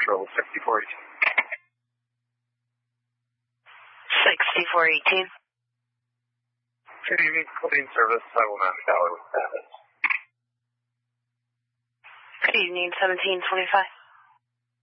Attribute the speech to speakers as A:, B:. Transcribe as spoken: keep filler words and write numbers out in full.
A: Central, sixty-four eighteen.
B: sixty-four eighteen.
A: Good evening, clean service. I will not be with Savage.
B: Good evening, seventeen twenty-five.